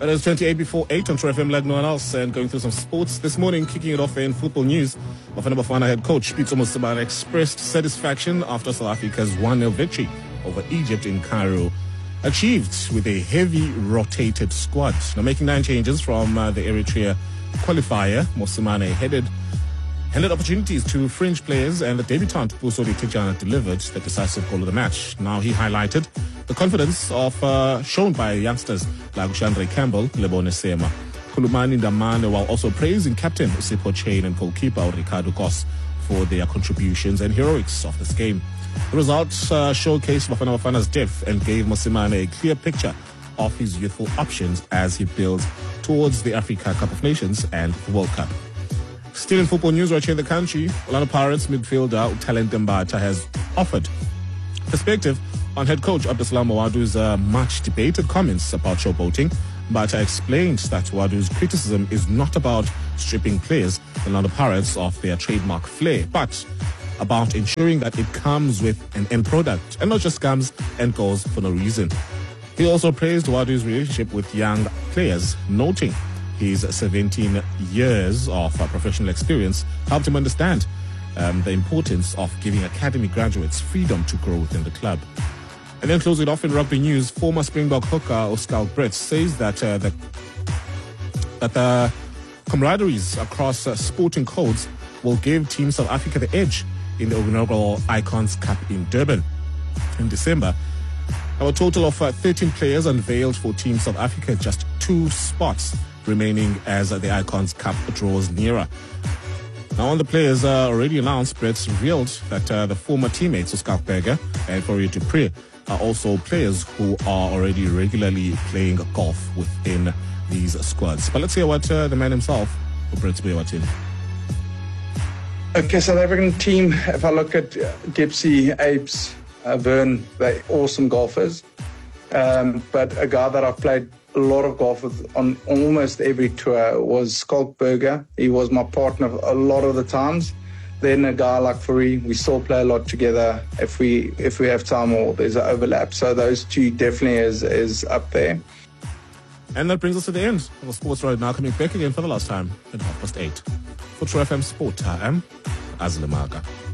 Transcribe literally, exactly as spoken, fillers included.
It is twenty-eight before eight on True F M like no one else, and going through some sports this morning, kicking it off in football news. Bafana Bafana head coach Pitso Motsimane expressed satisfaction after South Africa's one nil victory over Egypt in Cairo, achieved with a heavy rotated squad. Now making nine changes from uh, the Eritrea qualifier, Motsimane headed handed opportunities to fringe players, and the debutant Pusodi Tijana delivered the decisive goal of the match. Now he highlighted the confidence of uh, shown by youngsters like Shandre Campbell, Lebone Sema, Kulumani Ndamane, while also praising captain Sipho Chain and goalkeeper Ricardo Goss for their contributions and heroics of this game. The results uh, showcased Bafana Bafana's depth and gave Motsimane a clear picture of his youthful options as he builds towards the Africa Cup of Nations and the World Cup. Still in football news right here in the country, Orlando Pirates midfielder Talent Mbata has offered perspective on head coach Abdesalam Mwadu's uh, much debated comments about showboating. Mbata explained that Mwadu's criticism is not about stripping players, the Orlando Pirates, of their trademark flair, but about ensuring that it comes with an end product and not just comes and goes for no reason. He also praised Mwadu's relationship with young players, noting his seventeen years of uh, professional experience helped him understand um, the importance of giving academy graduates freedom to grow within the club. And then closing it off in rugby news, former Springbok hooker Oscar Brett says that uh, the that the camaraderies across uh, sporting codes will give Team South Africa the edge in the inaugural Icons Cup in Durban in December. Now, a total of uh, thirteen players unveiled for Team South Africa, just two spots remaining as uh, the Icons Cup draws nearer. Now, on the players uh, already announced, Brett's revealed that uh, the former teammates of Skalkberger and Faurie du Preez are also players who are already regularly playing golf within these squads. But let's hear what uh, the man himself, Brett Sbewatin. Okay, South African team, if I look at uh, Gipsy, Apes, uh, Vern, they're awesome golfers. Um, but a guy that I've played a lot of golf with on almost every tour was Skalkberger. He was my partner a lot of the times. Then a guy like Faurie, we still play a lot together if we if we have time or there's an overlap. So those two definitely is, is up there. And that brings us to the end of the Sports Right Now, coming back again for the last time at half past eight. For True F M Sport, I am Azle Maga.